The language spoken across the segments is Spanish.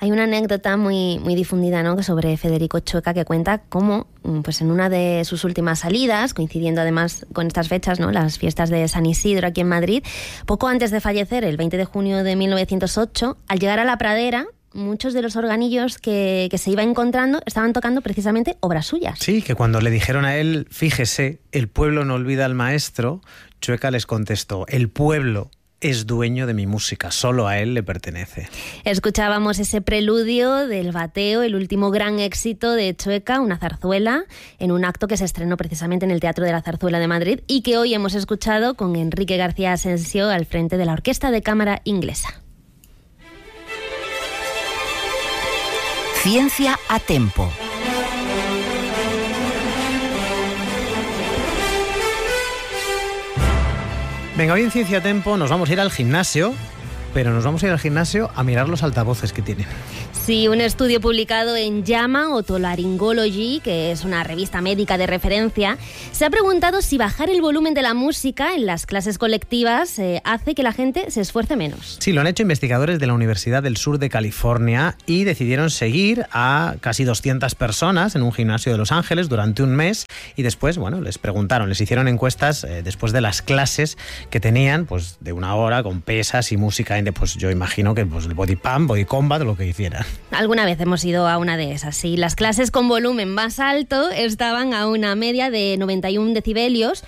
Hay una anécdota muy, muy difundida, ¿no?, sobre Federico Chueca, que cuenta cómo, pues en una de sus últimas salidas, coincidiendo además con estas fechas, ¿no?, las fiestas de San Isidro aquí en Madrid, poco antes de fallecer, el 20 de junio de 1908, al llegar a la Pradera, muchos de los organillos que se iba encontrando estaban tocando precisamente obras suyas. Sí, que cuando le dijeron a él, fíjese, el pueblo no olvida al maestro, Chueca les contestó, el pueblo es dueño de mi música, solo a él le pertenece. Escuchábamos ese preludio del Bateo, el último gran éxito de Chueca, una zarzuela, en un acto que se estrenó precisamente en el Teatro de la Zarzuela de Madrid y que hoy hemos escuchado con Enrique García Asensio al frente de la Orquesta de Cámara Inglesa. Ciencia a tempo. Venga, hoy en Ciencia a Tempo nos vamos a ir al gimnasio, pero nos vamos a ir al gimnasio a mirar los altavoces que tienen. Sí, un estudio publicado en JAMA Otolaryngology, que es una revista médica de referencia, se ha preguntado si bajar el volumen de la música en las clases colectivas hace que la gente se esfuerce menos. Sí, lo han hecho investigadores de la Universidad del Sur de California y decidieron seguir a casi 200 personas en un gimnasio de Los Ángeles durante un mes y después, bueno, les preguntaron, les hicieron encuestas después de las clases que tenían, pues de una hora con pesas y música, pues yo imagino que pues, el body pump, body combat, lo que hicieran. Alguna vez hemos ido a una de esas, sí. Las clases con volumen más alto estaban a una media de 91 decibelios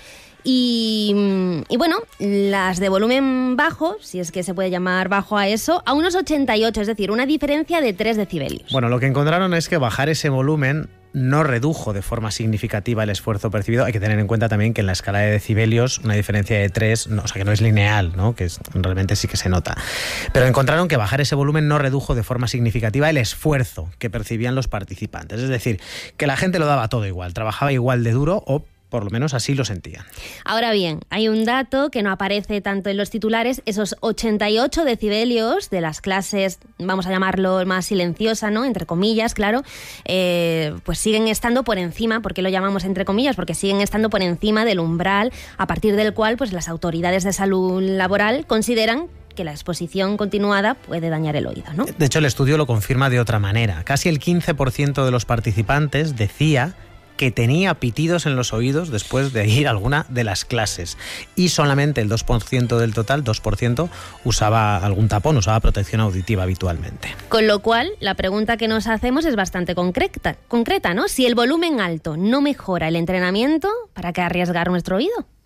y bueno, las de volumen bajo, si es que se puede llamar bajo a eso, a unos 88, es decir, una diferencia de 3 decibelios. Bueno, lo que encontraron es que bajar ese volumen no redujo de forma significativa el esfuerzo percibido. Hay que tener en cuenta también que en la escala de decibelios una diferencia de 3, no, o sea que no es lineal, ¿no?, que realmente sí que se nota. Pero encontraron que bajar ese volumen no redujo de forma significativa el esfuerzo que percibían los participantes. Es decir, que la gente lo daba todo igual, trabajaba igual de duro o por lo menos así lo sentían. Ahora bien, hay un dato que no aparece tanto en los titulares, esos 88 decibelios de las clases, vamos a llamarlo más silenciosa, ¿no?, entre comillas, claro, pues siguen estando por encima. ¿Por qué lo llamamos entre comillas? Porque siguen estando por encima del umbral a partir del cual pues las autoridades de salud laboral consideran que la exposición continuada puede dañar el oído, ¿no? De hecho, el estudio lo confirma de otra manera. Casi el 15% de los participantes decía que tenía pitidos en los oídos después de ir a alguna de las clases. Y solamente el 2% del total, 2%, usaba algún tapón, usaba protección auditiva habitualmente. Con lo cual, la pregunta que nos hacemos es bastante concreta, ¿no? Si el volumen alto no mejora el entrenamiento, ¿para qué arriesgar nuestro oído?